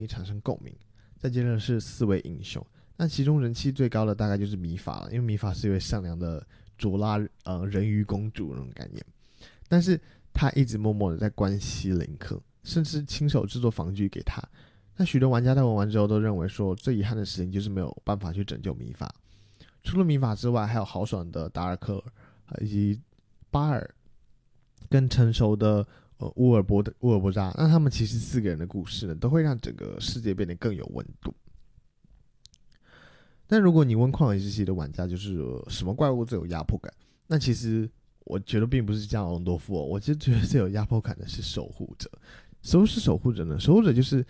产生共鸣。再接着是四位英雄，那其中人气最高的大概就是米法了，因为米法是一位善良的卓拉人鱼公主那种概念，但是他一直默默的在关心林克，甚至亲手制作防具给他。那许多玩家在玩完之后都认为说，最遗憾的事情就是没有办法去拯救米法。除了米法之外，还有豪爽的达尔克尔，以及巴尔跟成熟的乌尔伯扎。那他们其实四个人的故事呢，都会让整个世界变得更有温度。但如果你问旷野之息的玩家，就是什么怪物最有压迫感？那其实我觉得并不是加隆多夫我其实觉得最有压迫感的是守护者。什么是守护者呢？守护者就是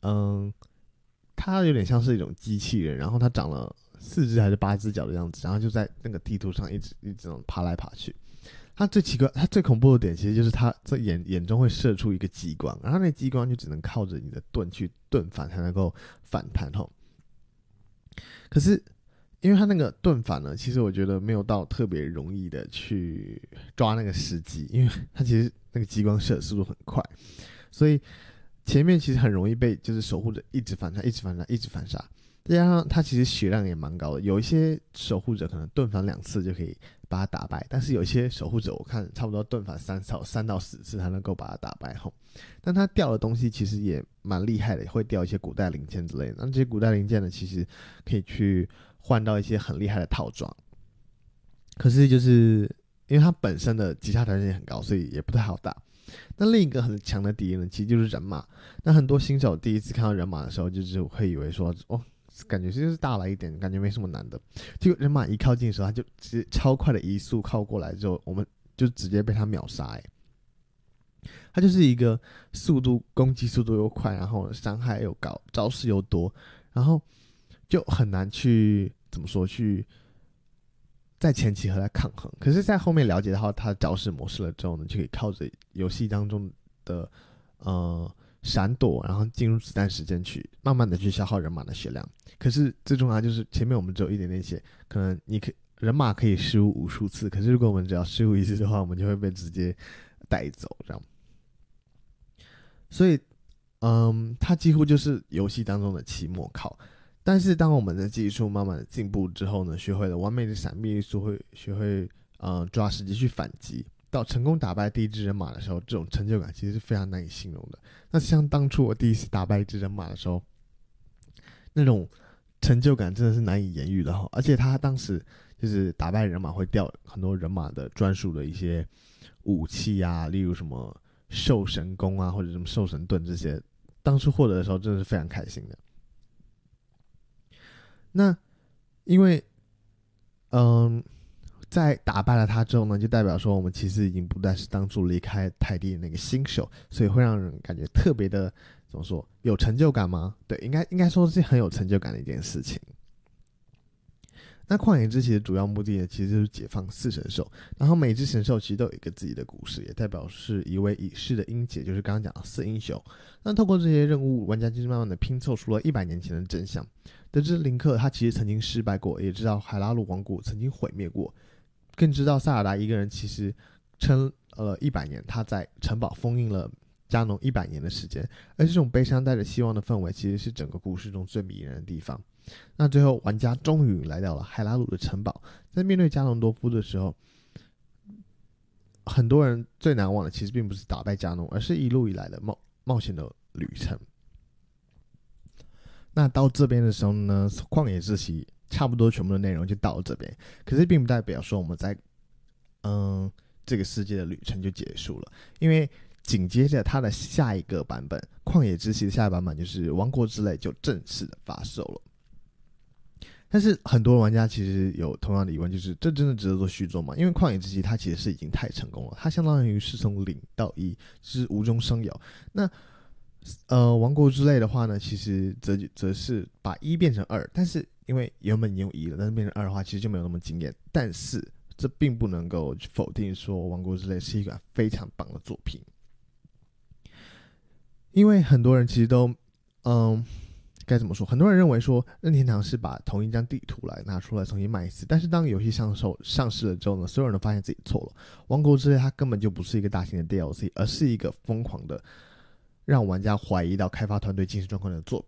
它有点像是一种机器人，然后它长了4只还是8只脚的样子，然后就在那个地图上一直爬来爬去。它最奇怪、它最恐怖的点，其实就是它在眼中会射出一个激光，然后那激光就只能靠着你的盾去盾反才能够反弹吼。可是因为它那个盾反呢，其实我觉得没有到特别容易的去抓那个时机，因为它其实那个激光射的速度很快，所以前面其实很容易被就是守护者一直反杀，再加上他其实血量也蛮高的，有一些守护者可能盾反2次就可以把他打败，但是有一些守护者我看差不多盾反3到4次才能够把他打败吼。但他掉的东西其实也蛮厉害的，会掉一些古代零件之类的。那这些古代零件呢，其实可以去换到一些很厉害的套装。可是就是因为他本身的击杀条件也很高，所以也不太好打。那另一个很强的敌人呢，其实就是人马。那很多新手第一次看到人马的时候，就是会以为说，哦，感觉就是大了一点，感觉没什么难的。结果人马一靠近的时候，他就直接超快的移速靠过来之后，我们就直接被他秒杀。他就是一个攻击速度又快，然后伤害又高，招式又多，然后就很难去怎么说去在前期和他抗衡。可是，在后面了解到他的招式模式了之后呢，就可以靠着游戏当中的闪躲，然后进入子弹时间去慢慢的去消耗人马的血量。可是最重要就是前面我们只有一点点血，可能人马可以失误无数次，可是如果我们只要失误一次的话，我们就会被直接带走这样。所以它几乎就是游戏当中的期末考。但是当我们的技术慢慢的进步之后呢，学会了完美的闪避术，学会抓时机去反击，到成功打败第一只人马的时候，这种成就感其实是非常难以形容的。那像当初我第一次打败一只人马的时候，那种成就感真的是难以言喻的。而且他当时就是打败人马会掉很多人马的专属的一些武器啊，例如什么兽神弓啊，或者什么兽神盾这些，当初获得的时候真的是非常开心的。那因为在打败了他之后呢，就代表说我们其实已经不再是当初离开泰迪的那个新手，所以会让人感觉特别的怎么说有成就感吗？对，应该说是很有成就感的一件事情。那旷野之息的主要目的呢，其实就是解放4神兽，然后每只神兽其实都有一个自己的故事，也代表是一位已逝的英杰，就是刚刚讲的4英雄。那透过这些任务，玩家就是慢慢的拼凑出了100年前的真相，得知林克他其实曾经失败过，也知道海拉鲁王国曾经毁灭过，更知道萨尔达一个人其实撑了100年，他在城堡封印了加农100年的时间。而这种悲伤带着希望的氛围，其实是整个故事中最迷人的地方。那最后玩家终于来到了海拉鲁的城堡，在面对加农多夫的时候，很多人最难忘的其实并不是打败加农，而是一路以来的冒险的旅程。那到这边的时候呢，旷野之息差不多全部的内容就到了这边，可是并不代表说我们在这个世界的旅程就结束了，因为紧接着它的下一个版本旷野之息的下一个版本就是王国之泪就正式的发售了。但是很多玩家其实有同样的疑问，就是这真的值得做续作吗？因为旷野之息它其实是已经太成功了，它相当于是从0到1是无中生有。那王国之泪的话呢，其实则是把1变成2，但是因为原本已经有1了，但是变成2的话，其实就没有那么惊艳。但是这并不能够否定说王国之泪是一个非常棒的作品，因为很多人其实都该怎么说？很多人认为说任天堂是把同一张地图来拿出来重新卖一次，但是当游戏上市了之后呢，所有人都发现自己错了。王国之泪它根本就不是一个大型的 DLC， 而是一个疯狂的让玩家怀疑到开发团队精神状况的作